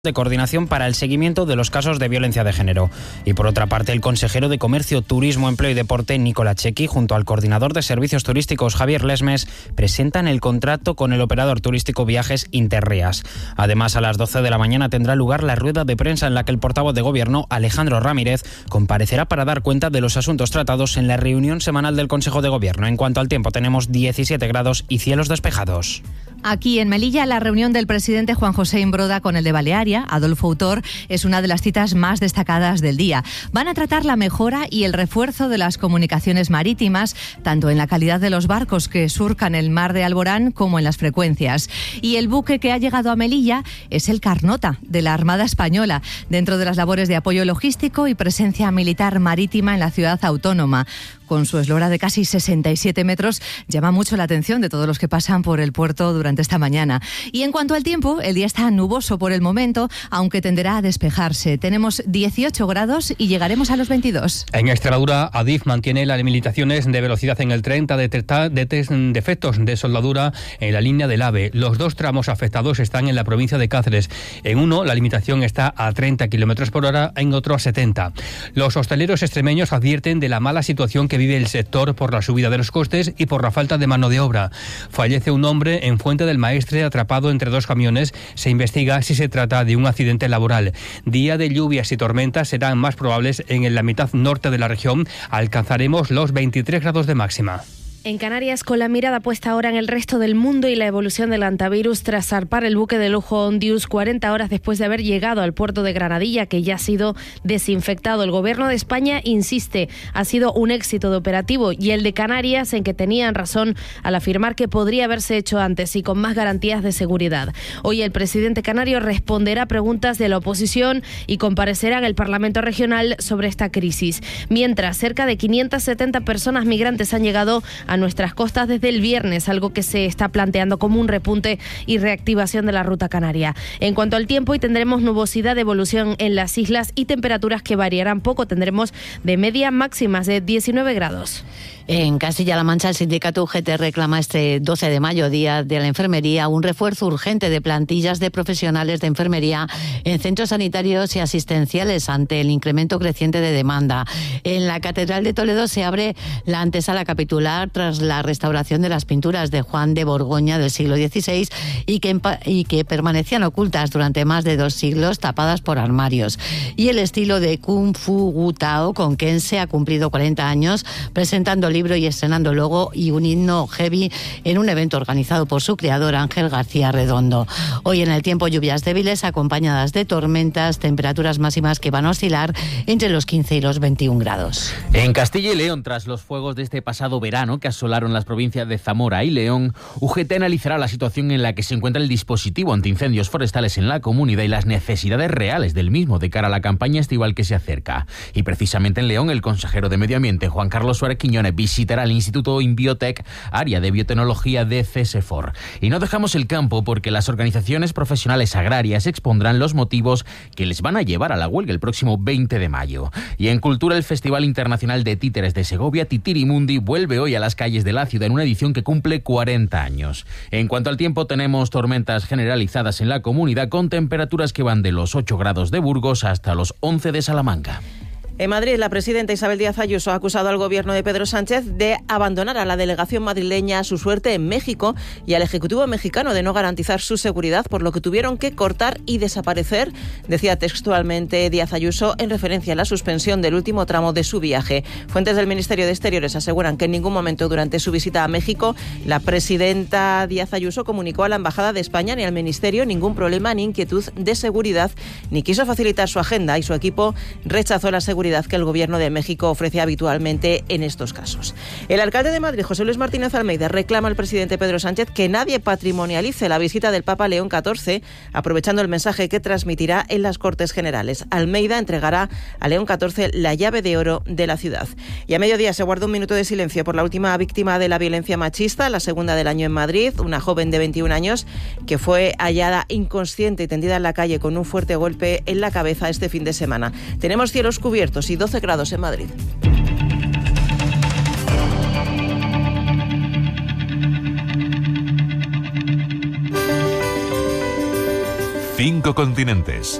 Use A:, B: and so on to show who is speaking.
A: de coordinación para el seguimiento de los casos de violencia de género. Y por otra parte, el consejero de Comercio, Turismo, Empleo y Deporte, Nicola Chequi, junto al coordinador de servicios turísticos, Javier Lesmes, presentan el contrato con el operador turístico Viajes Interrías. Además, a las 12 de la mañana tendrá lugar la rueda de prensa en la que el portavoz de Gobierno, Alejandro Ramírez, comparecerá para dar cuenta de los asuntos tratados en la reunión semanal del Consejo de Gobierno. En cuanto al tiempo, tenemos 17 grados y cielos despejados.
B: Aquí en Melilla, la reunión del presidente Juan José Imbroda con el de Balearia, Adolfo Autor, es una de las citas más destacadas del día. Van a tratar la mejora y el refuerzo de las comunicaciones marítimas, tanto en la calidad de los barcos que surcan el mar de Alborán como en las frecuencias. Y el buque que ha llegado a Melilla es el Carnota, de la Armada Española, dentro de las labores de apoyo logístico y presencia militar marítima en la ciudad autónoma. Con su eslora de casi 67 metros, llama mucho la atención de todos los que pasan por el puerto durante esta mañana. Y en cuanto al tiempo, el día está nuboso por el momento, aunque tenderá a despejarse. Tenemos 18 grados y llegaremos a los 22.
C: En Extremadura, Adif mantiene las limitaciones de velocidad en el tren, detecta defectos de soldadura en la línea del AVE. Los dos tramos afectados están en la provincia de Cáceres. En uno, la limitación está a 30 km por hora, en otro a 70. Los hosteleros extremeños advierten de la mala situación que vive el sector por la subida de los costes y por la falta de mano de obra. Fallece un hombre en Fuente del Maestre atrapado entre dos camiones. Se investiga si se trata de un accidente laboral. Día de lluvias y tormentas serán más probables en la mitad norte de la región. Alcanzaremos los 23 grados de máxima.
D: En Canarias, con la mirada puesta ahora en el resto del mundo y la evolución del hantavirus tras zarpar el buque de lujo Ondius 40 horas después de haber llegado al puerto de Granadilla, que ya ha sido desinfectado. El Gobierno de España insiste, ha sido un éxito de operativo, y el de Canarias en que tenían razón al afirmar que podría haberse hecho antes y con más garantías de seguridad. Hoy el presidente canario responderá preguntas de la oposición y comparecerá en el Parlamento Regional sobre esta crisis. Mientras, cerca de 570 personas migrantes han llegado a nuestras costas desde el viernes, algo que se está planteando como un repunte y reactivación de la ruta canaria. En cuanto al tiempo, hoy tendremos nubosidad de evolución en las islas y temperaturas que variarán poco. Tendremos de media máximas de 19 grados.
E: En Castilla-La Mancha, el sindicato UGT reclama este 12 de mayo, Día de la Enfermería, un refuerzo urgente de plantillas de profesionales de enfermería en centros sanitarios y asistenciales ante el incremento creciente de demanda. En la Catedral de Toledo se abre la antesala capitular tras la restauración de las pinturas de Juan de Borgoña del siglo XVI y que permanecían ocultas durante más de 2 siglos, tapadas por armarios. Y el estilo de Kung Fu Wu Tao con Kense ha cumplido 40 años, presentando libro y estrenando logo y un himno heavy en un evento organizado por su creador Ángel García Redondo. Hoy en el tiempo, lluvias débiles acompañadas de tormentas, temperaturas máximas que van a oscilar entre los 15 y los 21 grados.
F: En Castilla y León, tras los fuegos de este pasado verano que asolaron las provincias de Zamora y León, UGT analizará la situación en la que se encuentra el dispositivo antiincendios forestales en la comunidad y las necesidades reales del mismo de cara a la campaña estival que se acerca. Y precisamente en León, el consejero de Medio Ambiente, Juan Carlos Suárez Quiñones, visitará el Instituto Inbiotec, área de biotecnología de CESEFOR. Y no dejamos el campo porque las organizaciones profesionales agrarias expondrán los motivos que les van a llevar a la huelga el próximo 20 de mayo. Y en cultura, el Festival Internacional de Títeres de Segovia, Titirimundi, vuelve hoy a las calles de la ciudad en una edición que cumple 40 años. En cuanto al tiempo, tenemos tormentas generalizadas en la comunidad con temperaturas que van de los 8 grados de Burgos hasta los 11 de Salamanca.
G: En Madrid, la presidenta Isabel Díaz Ayuso ha acusado al gobierno de Pedro Sánchez de abandonar a la delegación madrileña a su suerte en México y al Ejecutivo mexicano de no garantizar su seguridad, por lo que tuvieron que cortar y desaparecer, decía textualmente Díaz Ayuso, en referencia a la suspensión del último tramo de su viaje. Fuentes del Ministerio de Exteriores aseguran que en ningún momento durante su visita a México la presidenta Díaz Ayuso comunicó a la Embajada de España ni al Ministerio ningún problema ni inquietud de seguridad, ni quiso facilitar su agenda, y su equipo rechazó la seguridad que el Gobierno de México ofrece habitualmente en estos casos. El alcalde de Madrid, José Luis Martínez Almeida, reclama al presidente Pedro Sánchez que nadie patrimonialice la visita del Papa León XIV, aprovechando el mensaje que transmitirá en las Cortes Generales. Almeida entregará a León XIV la llave de oro de la ciudad. Y a mediodía se guardó un minuto de silencio por la última víctima de la violencia machista, la segunda del año en Madrid, una joven de 21 años que fue hallada inconsciente y tendida en la calle con un fuerte golpe en la cabeza este fin de semana. Tenemos cielos cubiertos y 12 grados en Madrid.
H: 5 continentes.